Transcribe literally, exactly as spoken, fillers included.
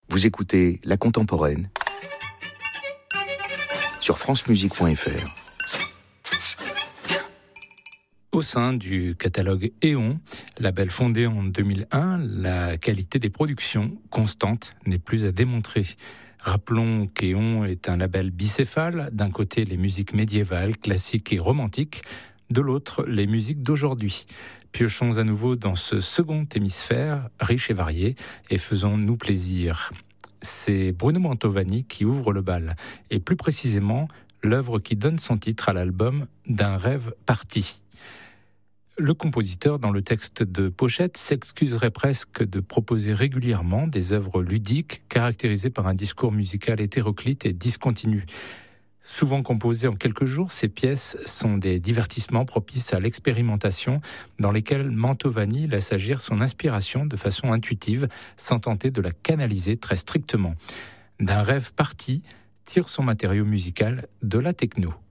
Vous écoutez La Contemporaine sur francemusique point f r. Au sein du catalogue Éon, label fondé en deux mille un, la qualité des productions constantes n'est plus à démontrer. Rappelons qu'Éon est un label bicéphale, d'un côté les musiques médiévales, classiques et romantiques, de l'autre les musiques d'aujourd'hui. Piochons à nouveau dans ce second hémisphère, riche et varié, et faisons-nous plaisir. C'est Bruno Mantovani qui ouvre le bal, et plus précisément l'œuvre qui donne son titre à l'album D'un rêve parti. Le compositeur, dans le texte de pochette, s'excuserait presque de proposer régulièrement des œuvres ludiques caractérisées par un discours musical hétéroclite et discontinu. Souvent composées en quelques jours, ces pièces sont des divertissements propices à l'expérimentation dans lesquels Mantovani laisse agir son inspiration de façon intuitive sans tenter de la canaliser très strictement. D'un rêve parti tire son matériau musical de la techno.